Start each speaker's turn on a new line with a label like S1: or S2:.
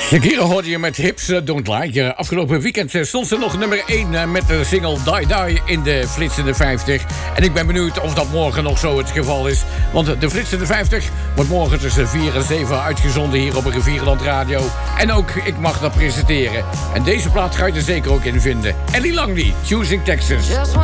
S1: Shakira hoorde je met Hips Don't Lie. Afgelopen weekend stond ze nog nummer 1 met de single Die Die in de Flitsende 50. En ik ben benieuwd of dat morgen nog zo het geval is. Want de Flitsende 50 wordt morgen tussen 4 en 7 uitgezonden hier op een Rivierenland Radio. En ook ik mag dat presenteren. En deze plaat ga je er zeker ook in vinden. Ellie Langley, Choosing Texas.